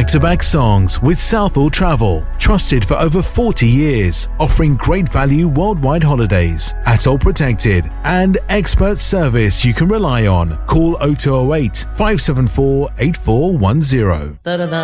back-to-back songs with Southall Travel, trusted for over 40 years, offering great value worldwide holidays, ATOL protected, and expert service you can rely on. Call 0208 574 8410.